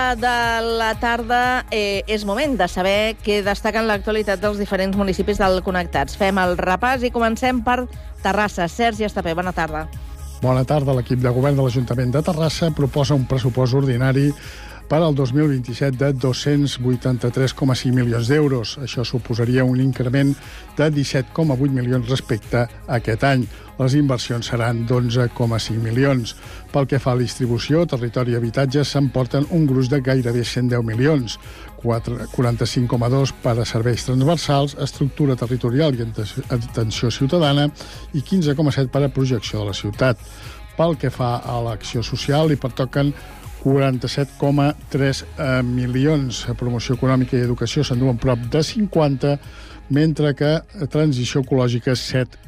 de la tarda és moment de saber què destaquen l'actualitat dels diferents municipis del Connectats. Fem el repàs i comencem per Terrassa. Sergi Estapé, bona tarda. Bona tarda. L'equip de govern de l'Ajuntament de Terrassa proposa un pressupost ordinari per al 2027 de 283,5 milions d'euros. Això suposaria un increment de 17,8 milions respecte a aquest any. Les inversions seran d'11,5 milions. Pel que fa a distribució, territori i habitatge s'emporten un gruix de gairebé 110 milions, 45,2 per a serveis transversals, estructura territorial i atenció ciutadana i 15,7 per a projecció de la ciutat. Pel que fa a l'acció social, hi pertoquen 47,3 milions. Promoció econòmica i educació s'enduen prop de 50, mentre que transició ecològica 7,5.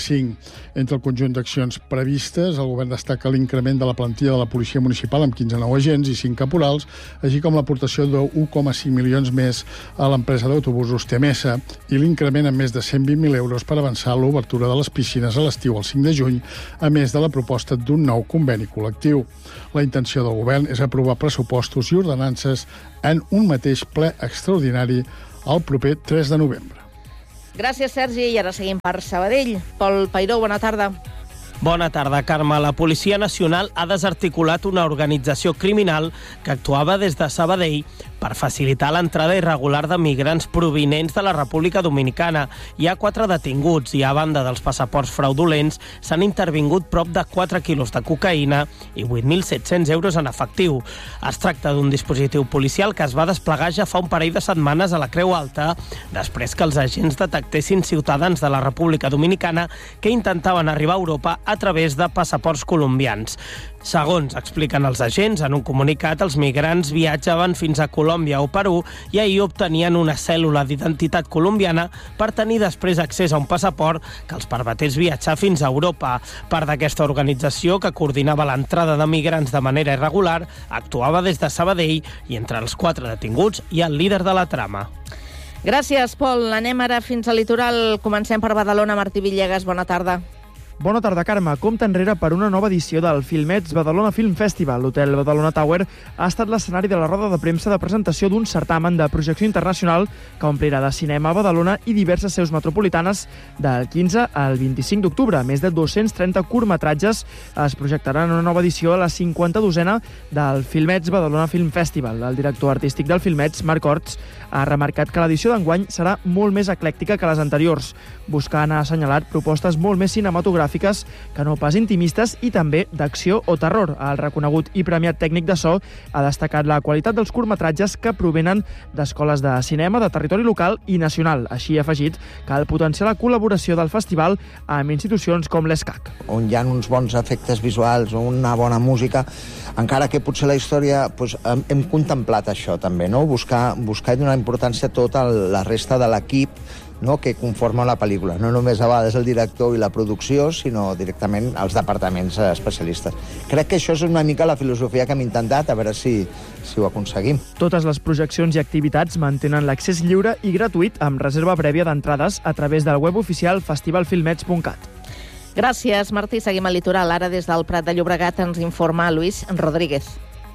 Entre el conjunt d'accions previstes, el govern destaca l'increment de la plantilla de la policia municipal amb 15 nous agents i 5 caporals, així com l'aportació de 1,5 milions més a l'empresa d'autobusos Temesa i l'increment en més de 120.000 euros per avançar l'obertura de les piscines a l'estiu el 5 de juny, a més de la proposta d'un nou conveni col·lectiu. La intenció del govern és aprovar pressupostos i ordenances en un mateix ple extraordinari el proper 3 de novembre. Gràcies, Sergi. I ara seguim per Sabadell. Pol Peiró, bona tarda. Bona tarda, Carme. La Policia Nacional ha desarticulat una organització criminal que actuava des de Sabadell per facilitar l'entrada irregular de migrants provinents de la República Dominicana. Hi ha 4 detinguts i, a banda dels passaports fraudulents, s'han intervingut prop de 4 quilos de cocaïna i 8.700 euros en efectiu. Es tracta d'un dispositiu policial que es va desplegar ja fa un parell de setmanes a la Creu Alta, després que els agents detectessin ciutadans de la República Dominicana que intentaven arribar a Europa a través de passaports colombians. Segons expliquen els agents, en un comunicat, els migrants viatjaven fins a Colòmbia o Perú i ahir obtenien una cèl·lula d'identitat colombiana per tenir després accés a un passaport que els permetés viatjar fins a Europa. Part d'aquesta organització, que coordinava l'entrada de migrants de manera irregular, actuava des de Sabadell i entre els 4 detinguts hi ha el líder de la trama. Gràcies, Pol. Anem ara fins al litoral. Comencem per Badalona. Martí Villegas, bona tarda. Bona tarda, Carme. Compte enrere per una nova edició del Filmets Badalona Film Festival. L'Hotel Badalona Tower ha estat l'escenari de la roda de premsa de presentació d'un certamen de projecció internacional que omplirà de cinema a Badalona i diverses seus metropolitanes del 15 al 25 d'octubre. Més de 230 curtmetratges es projectaran en una nova edició a la 52a del Filmets Badalona Film Festival. El director artístic del Filmets, Marc Horts, ha remarcat que l'edició d'enguany serà molt més eclèctica que les anteriors, buscant, ha assenyalat, propostes molt més cinematogràfiques que no pas intimistes i també d'acció o terror. El reconegut i premiat tècnic de so ha destacat la qualitat dels curtmetratges que provenen d'escoles de cinema de territori local i nacional. Així ha afegit que cal potenciar la col·laboració del festival amb institucions com l'ESCAC. On hi ha uns bons efectes visuals o una bona música, encara que potser la història hem contemplat això també, no? Buscar i donar importància a tota la resta de l'equip, no, que conforma la pel·lícula. No només a vegades el director i la producció, sinó directament els departaments especialistes. Crec que això és una mica la filosofia que hem intentat, a veure si ho aconseguim. Totes les projeccions i activitats mantenen l'accés lliure i gratuït amb reserva prèvia d'entrades a través del web oficial festivalfilmets.cat. Gràcies, Martí. Seguim al litoral. Ara des del Prat de Llobregat ens informa Luis Rodríguez.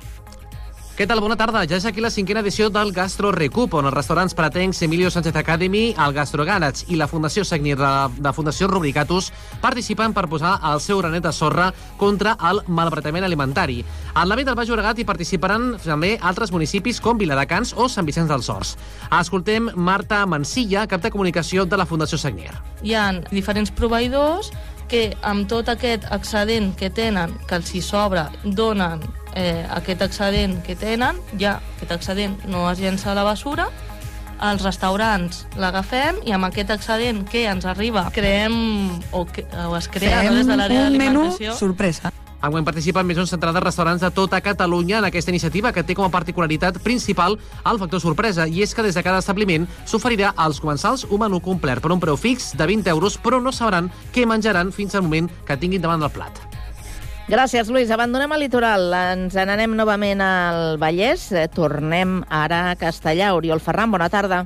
Què tal? Bona tarda. Ja és aquí la 5a edició del Gastro Recup, on els restaurants pratencs Emilio Sánchez Academy, el Gastro Garage i la Fundació Segnir de Fundació Rubricatus participen per posar el seu granet de sorra contra el malbaratament alimentari. En l'àmbit del Baix Llobregat hi participaran també altres municipis com Viladecans o Sant Vicenç dels Horts. Escoltem Marta Mansilla, cap de comunicació de la Fundació Segnir. Hi ha diferents proveïdors que amb tot aquest excedent que tenen, que els hi sobra, donen aquest excedent que tenen, ja aquest excedent no es llença a la basura, els restaurants l'agafem i amb aquest excedent que ens arriba creem o es crea des de l'àrea d'alimentació. Fem un menú sorpresa. Enguany participen més d'un centenar de restaurants de tota Catalunya en aquesta iniciativa, que té com a particularitat principal el factor sorpresa, i és que des de cada establiment s'oferirà als comensals un menú complet per un preu fix de 20 euros, però no sabran què menjaran fins al moment que tinguin davant del plat. Gràcies, Lluís. Abandonem el litoral. Ens n'anem novament al Vallès. Tornem ara a Castellà. Oriol Ferran, bona tarda.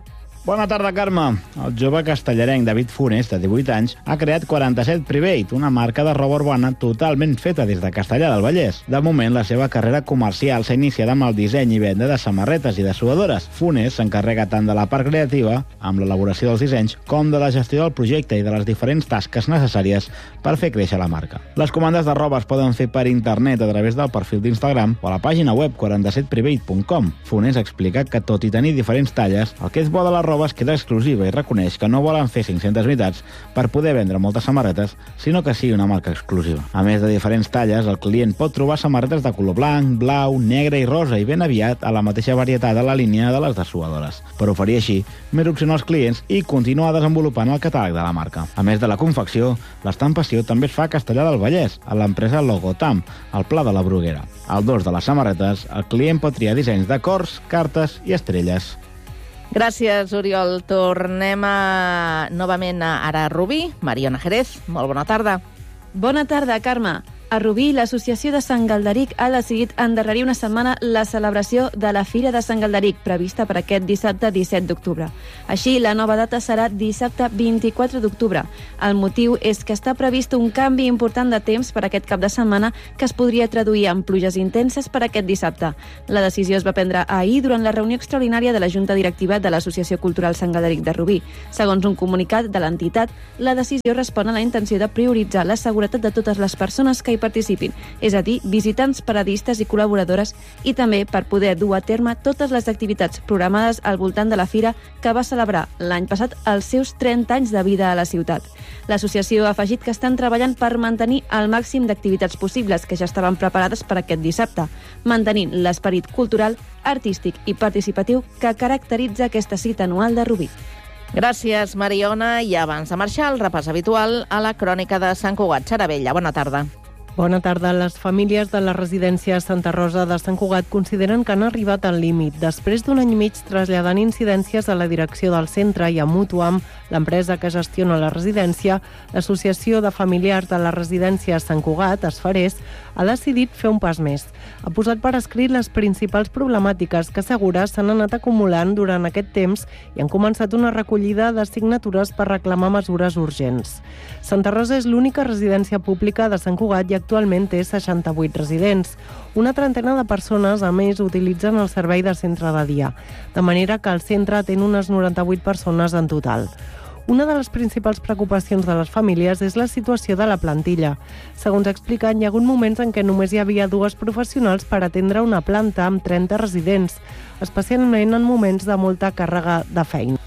Bona tarda, Carme. El jove castellarenc David Funes, de 18 anys, ha creat 47 Private, una marca de roba urbana totalment feta des de Castellar del Vallès. De moment, la seva carrera comercial s'ha iniciat amb el disseny i venda de samarretes i dessuadores. Funes s'encarrega tant de la part creativa, amb l'elaboració dels dissenys, com de la gestió del projecte i de les diferents tasques necessàries per fer créixer la marca. Les comandes de roba es poden fer per internet a través del perfil d'Instagram o a la pàgina web 47private.com. Funes explica que, tot i tenir diferents talles, el que és bo de la roba es queda exclusiva i reconeix que no volen fer 500 unitats per poder vendre moltes samarretes, sinó que sigui una marca exclusiva. A més de diferents talles, el client pot trobar samarretes de color blanc, blau, negre i rosa i ben aviat a la mateixa varietat de la línia de les dessuadores, per oferir així més opcions als clients i continuar desenvolupant el catàleg de la marca. A més de la confecció, l'estampació també es fa a Castellar del Vallès, a l'empresa Logotam, al Pla de la Bruguera. Al dors de les samarretes, el client pot triar dissenys de cors, cartes i estrelles. Gràcies, Oriol. Tornem novament ara a Rubí. Mariona Jerez, molt bona tarda. Bona tarda, Carme. A Rubí, l'Associació de Sant Galderic ha decidit endarrerir una setmana la celebració de la Fira de Sant Galderic, prevista per aquest dissabte 17 d'octubre. Així, la nova data serà dissabte 24 d'octubre. El motiu és que està previst un canvi important de temps per aquest cap de setmana que es podria traduir en pluges intenses per aquest dissabte. La decisió es va prendre ahir durant la reunió extraordinària de la Junta Directiva de l'Associació Cultural Sant Galderic de Rubí. Segons un comunicat de l'entitat, la decisió respon a la intenció de prioritzar la seguretat de totes les persones que hi participin, és a dir, visitants, paradistes i col·laboradores, i també per poder dur a terme totes les activitats programades al voltant de la fira que va celebrar l'any passat els seus 30 anys de vida a la ciutat. L'associació ha afegit que estan treballant per mantenir el màxim d'activitats possibles que ja estaven preparades per aquest dissabte, mantenint l'esperit cultural, artístic i participatiu que caracteritza aquesta cita anual de Rubí. Gràcies, Mariona. I abans de marxar, el repàs habitual a la crònica de Sant Cugat. Sara Vella, bona tarda. Bona tarda. Les famílies de la residència Santa Rosa de Sant Cugat consideren que han arribat al límit. Després d'un any i mig traslladant incidències a la direcció del centre i a Mutuam, l'empresa que gestiona la residència, l'Associació de Familiars de la Residència Sant Cugat, Esferés, ha decidit fer un pas més. Ha posat per escrit les principals problemàtiques que assegura s'han anat acumulant durant aquest temps i han començat una recollida de signatures per reclamar mesures urgents. Santa Rosa és l'única residència pública de Sant Cugat i actualment té 68 residents. Una trentena de persones, a més, utilitzen el servei de centre de dia, de manera que el centre atén unes 98 persones en total. Una de les principals preocupacions de les famílies és la situació de la plantilla. Segons expliquen, hi ha hagut moments en què només hi havia 2 professionals per atendre una planta amb 30 residents, especialment en moments de molta càrrega de feina.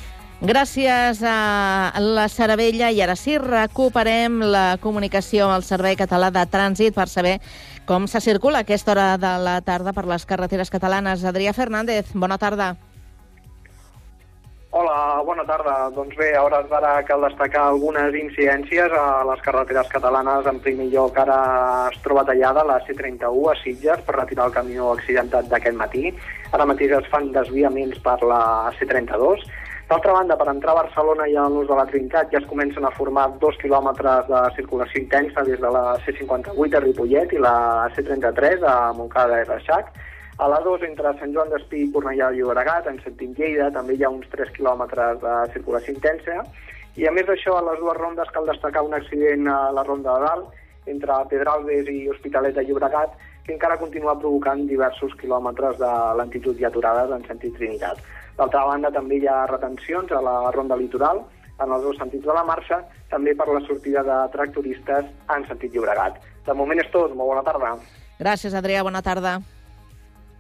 Gràcies a la Sara Vella. I ara sí, recuperem la comunicació amb el Servei Català de Trànsit per saber com se circula a aquesta hora de la tarda per les carreteres catalanes. Adrià Fernández, bona tarda. Hola, bona tarda. Doncs bé, a hores d'ara cal destacar algunes incidències a les carreteres catalanes. En primer lloc, ara es troba tallada la C31 a Sitges per retirar el camió accidentat d'aquest matí. Ara mateix es fan desviaments per la C32. D'altra banda, per entrar a Barcelona i a l'ús de la Trinitat ja es comencen a formar 2 quilòmetres de circulació intensa des de la C58 a Ripollet i la C33 a Montcada i Reixac. A l'A2, entre Sant Joan d'Espí i Cornellà de Llobregat, en sentit Lleida, també hi ha uns 3 quilòmetres de circulació intensa. I a més d'això, a les dues rondes cal destacar un accident a la Ronda de Dalt, entre Pedralbes i Hospitalet de Llobregat, que encara continua provocant diversos quilòmetres de lentitud i aturades en sentit Trinitat. D'altra banda, també hi ha retencions a la Ronda Litoral, en els 2 sentits de la marxa, també per la sortida de tractoristes en sentit Llobregat. De moment és tot. Molt bona tarda. Gràcies, Adrià. Bona tarda.